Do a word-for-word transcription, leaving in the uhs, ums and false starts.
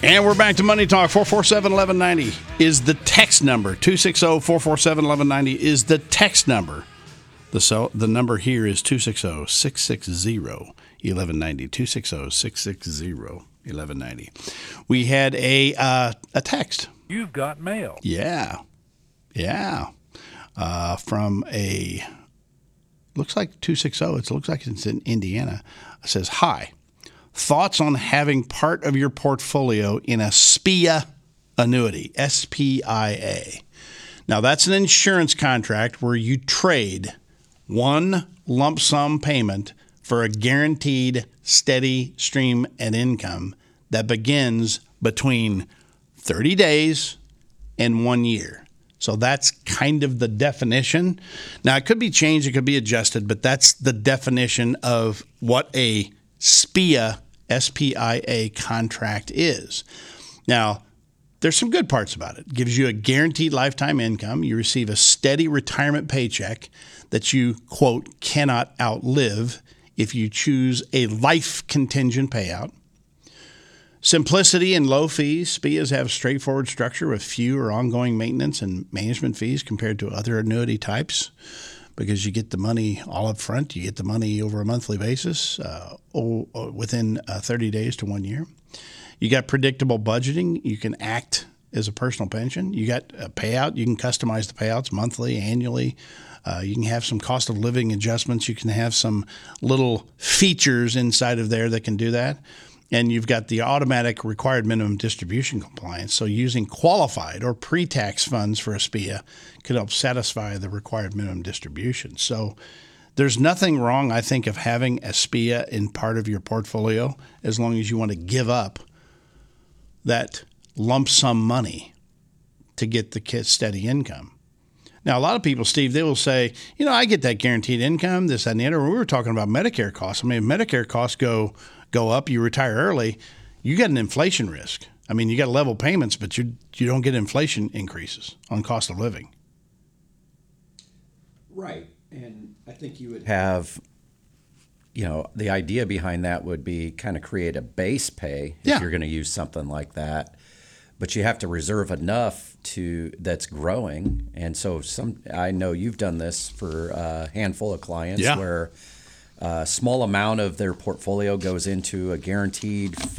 And we're back to Money Talk. four four seven, one one nine zero is the text number. two six zero, four four seven, one one nine zero is the text number. The cell, the number here is two six zero, six six zero, one one nine zero. two six zero, six six zero, one one nine zero. We had a uh, a text. You've got mail. Yeah. Yeah. Uh, from a, looks like two six zero. It looks like it's in Indiana. It says, hi. Thoughts on having part of your portfolio in a S P I A annuity, S P I A. Now, that's an insurance contract where you trade one lump sum payment for a guaranteed steady stream of income that begins between thirty days and one year. So that's kind of the definition. Now, it could be changed, it could be adjusted, but that's the definition of what a S P I A S P I A contract is. Now, there's some good parts about it. It gives you a guaranteed lifetime income. You receive a steady retirement paycheck that you, quote, cannot outlive if you choose a life contingent payout. Simplicity and low fees. S P I As have straightforward structure with few or ongoing maintenance and management fees compared to other annuity types, because you get the money all up front. You get the money over a monthly basis uh, or, or within uh, thirty days to one year. You got predictable budgeting. You can act as a personal pension. You got a payout. You can customize the payouts monthly, annually. Uh, you can have some cost of living adjustments. You can have some little features inside of there that can do that. And you've got the automatic required minimum distribution compliance. So using qualified or pre-tax funds for a S P I A could help satisfy the required minimum distribution. So there's nothing wrong, I think, of having a S P I A in part of your portfolio as long as you want to give up that lump sum money to get the steady income. Now, a lot of people, Steve, they will say, you know, I get that guaranteed income, this, that, and the other. We were talking about Medicare costs. I mean, if Medicare costs go go up, you retire early, you got an inflation risk. I mean, you got level payments, but you you don't get inflation increases on cost of living. Right. And I think you would have, you know, the idea behind that would be kind of create a base pay if Yeah. you're going to use something like that. But you have to reserve enough to that's growing. And so some I know you've done this for a handful of clients Yeah. where a small amount of their portfolio goes into a guaranteed